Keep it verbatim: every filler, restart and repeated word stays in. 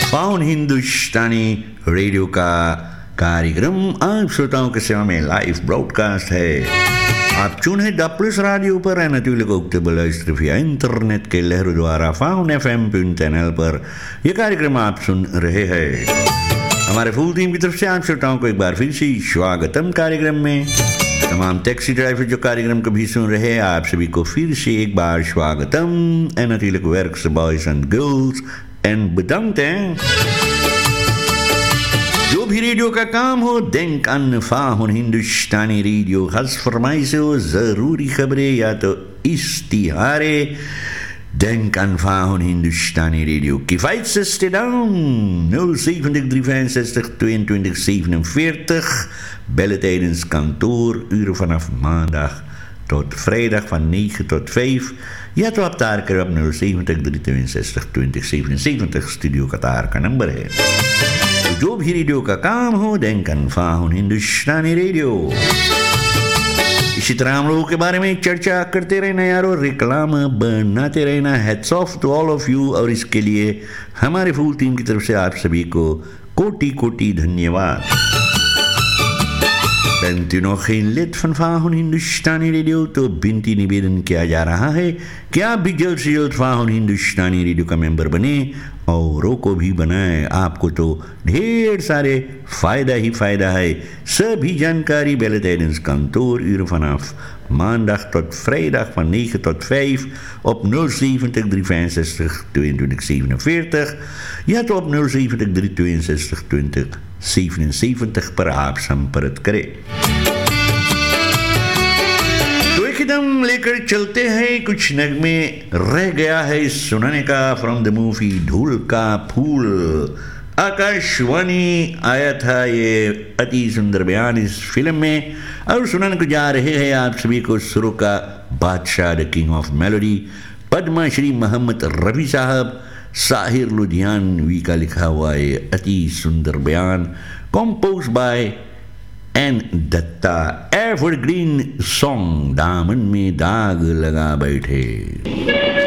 Faun हिंदुस्तानी radio का कार्यक्रम आप श्रोताओं के सेवा में लाइव ब्रॉडकास्ट है। आप चुने द प्लस रेडियो पर है नतीले इंटरनेट के लहरों द्वारा फाउन एफ एम चैनल पर यह कार्यक्रम आप सुन रहे हैं। हमारे फुल टीम की तरफ से आप श्रोताओं को एक बार फिर से स्वागतम कार्यक्रम में। तमाम टैक्सी ड्राइवर जो कार्यक्रम को भी सुन रहे हैं, आप सभी को फिर से एक बार स्वागतम and नतीले works boys and girls and bedankt हैं। जो भी रेडियो का काम हो, denk an फाहुन हिंदुस्तानी रेडियो, खास फरमाइश हो, ज़रूरी खबरें या तो इश्तिहारे, denk an फाहुन Hindustani radio. Kifaitste dan nul zeventig drieënvijfenzestig tweeëntwintig zevenenveertig. Bellen tijdens kantooruren vanaf maandag tot vrijdag van negen tot vijf. या तो आप तार करो आप nul zeventig drieënzestig twintig zevenenzeventig studio का तार का नंबर है। तो जो भी रेडियो का काम हो, denk an फाहुन हिंदुस्तानी रेडियो। इसी तरह हम लोगों के बारे में चर्चा करते रहना यारो, रिक्लाम बनाते रहना। Heads of to all of you, और इसके लिए हमारे फुल टीम की तरफ से आप सभी को कोटि कोटि धन्यवाद। Bent u nog geen lid van Fahuन हिंदुस्तानी रेडियो, तो बिनती निवेदन किया जा रहा है कि आप भी जल्द से जल्द फाहुन हिंदुस्तानी रेडियो का मेंबर बने, औरों को भी बनाएं। आपको तो ढेर सारे फ़ायदा ही फ़ायदा है। सभी जानकारी bellen tijdens kantooruren vanaf maandag tot vrijdag van negen tot vijf op nul zeventig drieënvijfenzestig tweeëntwintig zevenenveertig. या तो op nul zeventig drieënvijfenzestig twintig zevenenzeventig पर आप संपर्क करें। तो एकदम लेकर चलते हैं, कुछ नगमे रह गया है सुनाने का फ्रॉम द मूवी ढूल का फूल। आकाशवाणी आया था ये अति सुंदर बयान इस फिल्म में, और सुनाने को जा रहे हैं आप सभी को सुरों का बादशाह, the king of melody, Padma Shri Mohammad Rafi साहब, साहिर लुधियानवी का लिखा हुआ है अति सुंदर बयान, compose bye N Dutta. Evergreen song, दामन में दाग लगा बैठे।